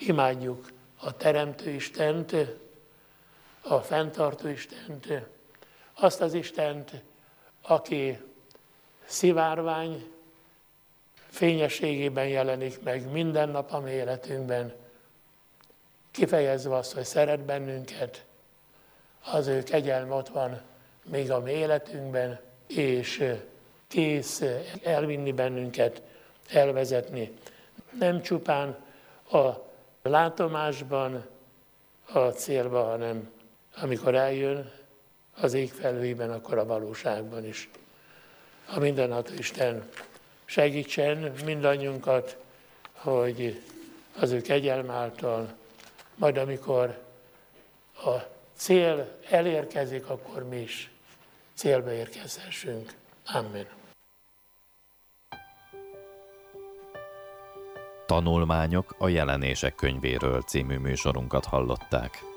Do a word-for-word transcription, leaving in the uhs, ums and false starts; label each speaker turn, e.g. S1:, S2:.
S1: imádjuk a Teremtő Istent, a fenntartó Istent, azt az Istent, aki szivárvány fényességében jelenik meg minden nap a mi életünkben, kifejezve azt, hogy szeret bennünket, az ő kegyelme ott van még a mi életünkben, és kész elvinni bennünket, elvezetni. Nem csupán a látomásban, a célba, hanem amikor eljön az ég felhőiben, akkor a valóságban is. A mindenható Isten segítsen mindannyiunkat, hogy az ő kegyelme által, majd amikor a cél elérkezik, akkor mi is célba érkezhessünk. Amen.
S2: Tanulmányok a Jelenések könyvéről című műsorunkat hallották.